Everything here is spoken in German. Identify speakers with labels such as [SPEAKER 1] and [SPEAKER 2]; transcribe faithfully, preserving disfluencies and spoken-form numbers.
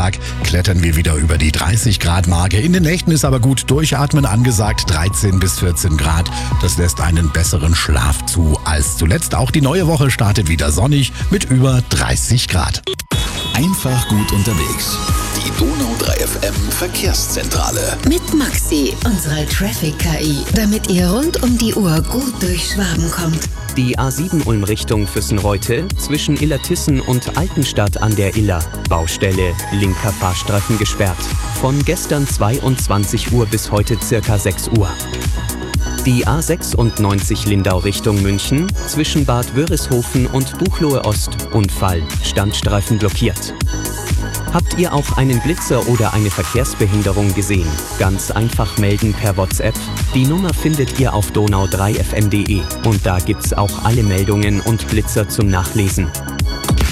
[SPEAKER 1] Nachmittag klettern wir wieder über die dreißig Grad Marke. In den Nächten ist aber gut durchatmen angesagt, dreizehn bis vierzehn Grad. Das lässt einen besseren Schlaf zu als zuletzt. Auch die neue Woche startet wieder sonnig mit über dreißig Grad.
[SPEAKER 2] Einfach gut unterwegs. Die Donau drei F M Verkehrszentrale.
[SPEAKER 3] Mit Maxi, unserer Traffic-K I, damit ihr rund um die Uhr gut durch Schwaben kommt.
[SPEAKER 4] Die A sieben Ulm Richtung Füssenreute zwischen Illertissen und Altenstadt an der Iller. Baustelle, linker Fahrstreifen gesperrt. Von gestern zweiundzwanzig Uhr bis heute circa sechs Uhr. Die A sechsundneunzig Lindau Richtung München zwischen Bad Wörishofen und Buchloe Ost. Unfall, Standstreifen blockiert. Habt ihr auch einen Blitzer oder eine Verkehrsbehinderung gesehen? Ganz einfach melden per WhatsApp. Die Nummer findet ihr auf donau drei f m punkt de und da gibt's auch alle Meldungen und Blitzer zum Nachlesen.